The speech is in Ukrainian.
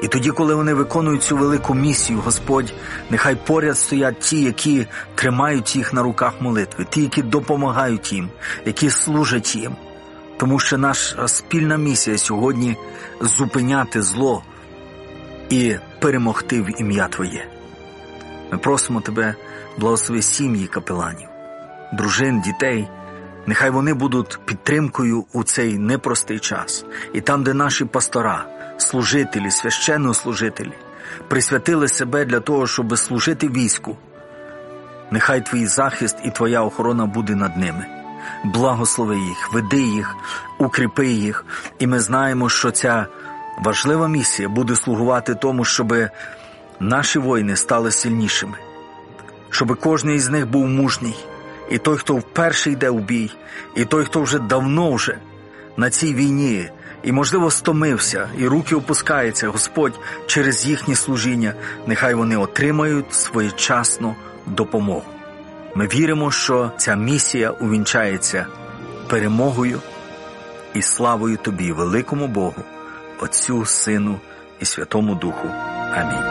І тоді, коли вони виконують цю велику місію, Господь, нехай поряд стоять ті, які тримають їх на руках молитви, ті, які допомагають їм, які служать їм. Тому що наша спільна місія сьогодні – зупиняти зло і перемогти в ім'я Твоє. Ми просимо Тебе, благослови сім'ї капеланів, дружин, дітей. Нехай вони будуть підтримкою у цей непростий час. І там, де наші пастора, служителі, священнослужителі присвятили себе для того, щоб служити війську, нехай Твій захист і Твоя охорона буде над ними. Благослови їх, веди їх, укріпи їх. І ми знаємо, що ця важлива місія буде слугувати тому, щоб наші воїни стали сильнішими, щоб кожен із них був мужній. І той, хто вперше йде у бій, і той, хто вже давно на цій війні, і, можливо, стомився, і руки опускаються, Господь, через їхнє служіння, нехай вони отримають своєчасну допомогу. Ми віримо, що ця місія увінчається перемогою і славою Тобі, великому Богу, Отцю, Сину і Святому Духу. Амінь.